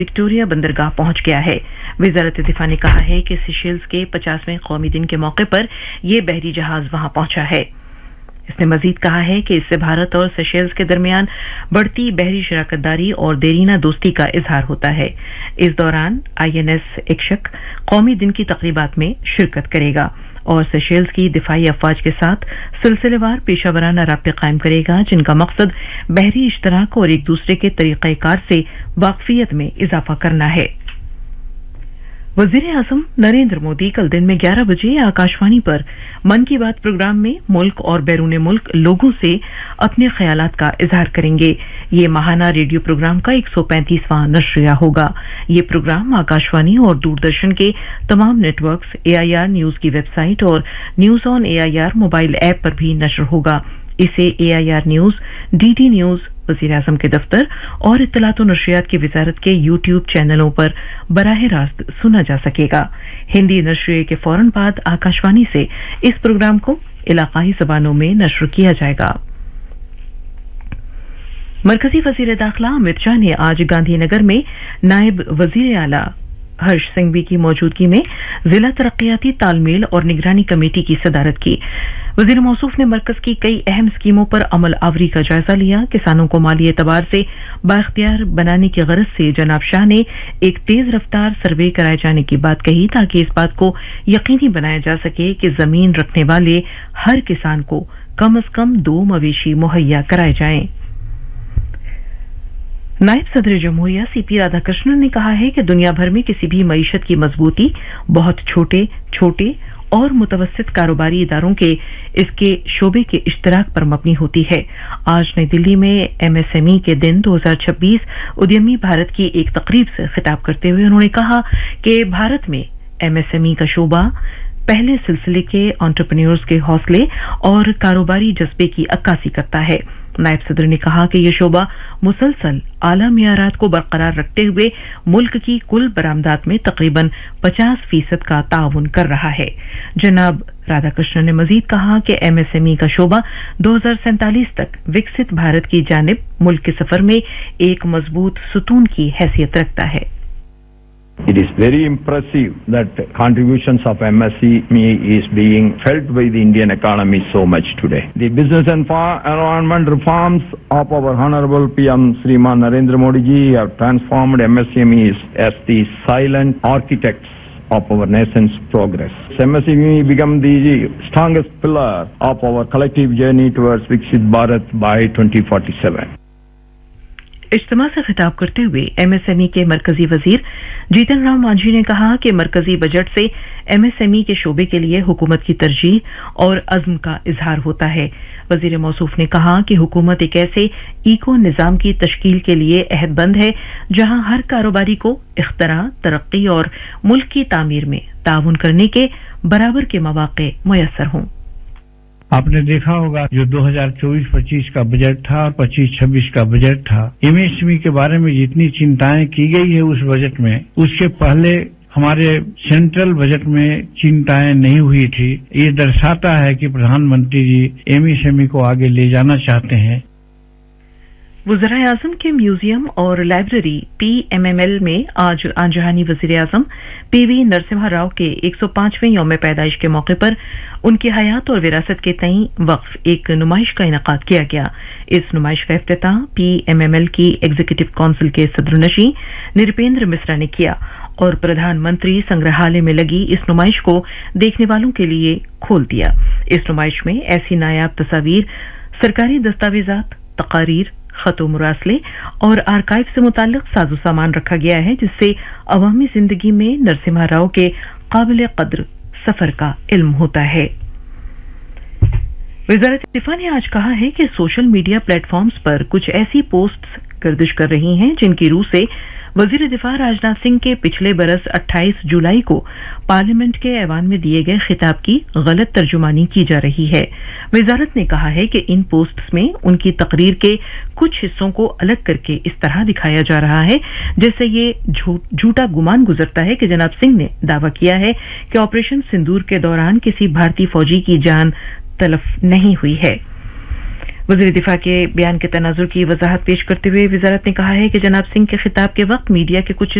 Victoria बंदरगाह पहुंच गया है। वजारत दिफा ने कहा है कि सेशेल्स के 50वें कौमी दिन के मौके पर यह बहरी जहाज वहां पहुंचा है। इसने मजीद कहा है कि इससे भारत और सेशेल्स के दरमियान बढ़ती बहरी शराकतदारी और देरीना दोस्ती का इजहार होता है। इस दौरान INS इक्शक कौमी दिन की तकरीबात में शिरकत करेगा और सेशेल्स की दिफाई अफवाज के साथ सिलसिलेवार पेशावराना राब्ते कायम करेगा, जिनका मकसद बहरी इश्तराक और एक दूसरे के तरीक़ाकार से वाकफियत में इजाफा करना है। वज़ीर-ए-आज़म नरेंद्र मोदी कल दिन में 11 बजे आकाशवाणी पर मन की बात प्रोग्राम में मुल्क और बैरून मुल्क लोगों से अपने ख्यालात का इजहार करेंगे। ये माहाना रेडियो प्रोग्राम का 135वां नश्रिया होगा। ये प्रोग्राम आकाशवाणी और दूरदर्शन के तमाम नेटवर्क्स, AIR न्यूज की वेबसाइट और news on AIR mobile app पर भी नशर होगा। इसे AIR न्यूज, DD न्यूज, वज़ीर-ए-आज़म के दफ्तर और इत्तलात व नशरियात की वजारत के YouTube चैनलों पर बराह रास्त सुना जा सकेगा। हिंदी नशरिये के फौरन बाद आकाशवाणी से इस प्रोग्राम को इलाकाई ज़बानों में नश्र किया जाएगा। मरकजी वज़ीर दाखिला अमित शाह ने आज गांधीनगर में नायब वज़ीर आला हर्ष सिंघवी की मौजूदगी में जिला तरक्कियाती तालमेल और निगरानी कमेटी की सदारत की। वज़ीर मौसूफ ने मरकज की कई अहम स्कीमों पर अमल आवरी का जायजा लिया। किसानों को माली एतबार से बाइख्तियार बनाने की गरज से जनाब शाह ने एक तेज रफ्तार सर्वे कराए जाने की बात कही, ताकि इस बात को यकीनी बनाया जा सके कि जमीन रखने वाले हर किसान को कम अज कम 2 मवेशी मुहैया कराए जाएं। नायब सदर जमहूरिया CP राधाकृष्णन ने कहा है कि दुनिया भर में किसी भी मईशत की मजबूती बहुत छोटे छोटे और मुतवस्सित कारोबारी इदारों के इसके शोबे के इश्तराक पर मबनी होती है। आज नई दिल्ली में MSME के दिन 2026 उद्यमी भारत की एक तकरीब से खिताब करते हुए उन्होंने कहा कि भारत में MSME का शोबा पहले सिलसिले के एंटरप्रेन्योर्स के हौसले और कारोबारी जज्बे की अक्कासी करता है। नायब सदर ने कहा कि यह शोबा मुसलसल आला मियारात को बरकरार रखते हुए मुल्क की कुल बरामदात में तकरीबन 50% का ताउन कर रहा है। जनाब राधाकृष्णन ने मजीद कहा कि MSME का शोबा 2047 तक विकसित भारत की जानिब मुल्क के सफर में एक मजबूत सुतून की हैसियत रखता है। It is very impressive that contributions of MSME is being felt by the Indian economy so much today. The business and environment reforms of our Honorable PM Shriman Narendra Modi ji have transformed MSMEs as the silent architects of our nation's progress. MSME become the strongest pillar of our collective journey towards Viksit Bharat by 2047. इज्तिमा से खिताब करते हुए MSME के मरकजी वजीर जीतन राम मांझी ने कहा कि मरकजी बजट से MSME के शोबे के लिए हुकूमत की तरजीह और अज़्म का इजहार होता है। वजीर मौसूफ ने कहा कि हुकूमत एक ऐसे इको निज़ाम की तश्कील के लिए अहदबंद है जहां हर कारोबारी को इख्तरा, तरक्की और मुल्क की तामीर में ताउन करने के बराबर के मौके मुयस्सर हों। आपने देखा होगा जो 2024-25 का बजट था और 25-26 का बजट था, MSME के बारे में जितनी चिंताएं की गई है उस बजट में, उसके पहले हमारे सेंट्रल बजट में चिंताएं नहीं हुई थी। ये दर्शाता है कि प्रधानमंत्री जी MSME को आगे ले जाना चाहते हैं। वज़ीर-ए-आज़म के म्यूजियम और लाइब्रेरी PMML में आज आंजहानी वज़ीर-ए-आज़म PV नरसिम्हा राव के 105वें यौम पैदाइश के मौके पर उनकी हयात और विरासत के तई वक्फ एक नुमाइश का इनेकाद किया गया। इस नुमाइश का इफ्तिताह PMML की एग्जीक्यूटिव काउंसिल के सदरनशी निरपेंद्र मिश्रा ने किया और प्रधानमंत्री संग्रहालय में लगी इस नुमाइश को देखने वालों के लिए खोल दिया। इस नुमाइश में ऐसी नायाब तस्वीर, सरकारी दस्तावेजात, तकारीर, खतो मुरासले और आर्काइव से मुताल्लिक साजो सामान रखा गया है, जिससे अवामी जिंदगी में नरसिम्हा राव के काबिल कद्र सफर का इल्म होता है। वज़ारत दिफा ने आज कहा है कि सोशल मीडिया प्लेटफॉर्म्स पर कुछ ऐसी पोस्ट्स गर्दिश कर रही हैं जिनकी रूह से वजीर दिफा राजनाथ सिंह के पिछले बरस 28 जुलाई को पार्लियामेंट के ऐवान में दिए गए खिताब की गलत तर्जुमानी की जा रही है। वजारत ने कहा है कि इन पोस्ट्स में उनकी तकरीर के कुछ हिस्सों को अलग करके इस तरह दिखाया जा रहा है जैसे ये झूठा गुमान गुजरता है कि जनाब सिंह ने दावा किया है कि ऑपरेशन सिंदूर के दौरान किसी भारतीय फौजी की जान तलफ नहीं हुई है। वज़ीर दिफा के बयान के तनाजुर की वजाहत पेश करते हुए वजारत ने कहा है कि जनाब सिंह के खिताब के वक्त मीडिया के कुछ